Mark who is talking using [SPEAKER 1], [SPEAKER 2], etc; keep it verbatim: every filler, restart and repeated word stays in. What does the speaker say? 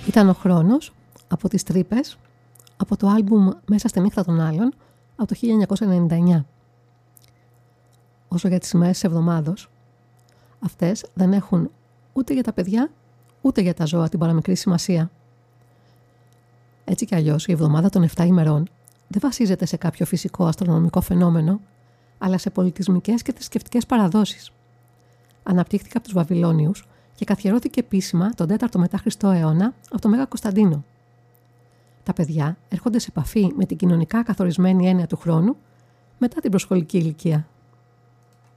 [SPEAKER 1] Ήταν ο χρόνος από τις τρύπες, από το άλμπουμ «Μέσα στη νύχτα των άλλων» από το χίλια εννιακόσια ενενήντα εννιά. Όσο για τις ημέρες της εβδομάδος, αυτές δεν έχουν ούτε για τα παιδιά, ούτε για τα ζώα την παραμικρή σημασία. Έτσι κι αλλιώς η εβδομάδα των επτά ημερών δεν βασίζεται σε κάποιο φυσικό αστρονομικό φαινόμενο, αλλά σε πολιτισμικές και θρησκευτικές παραδόσεις. Αναπτύχθηκε από τους Βαβυλώνιους και καθιερώθηκε επίσημα τον τέταρτο μετά Χριστό αιώνα από τον Μέγα Κωνσταντίνο. Τα παιδιά έρχονται σε επαφή με την κοινωνικά καθορισμένη έννοια του χρόνου μετά την προσχολική ηλικία.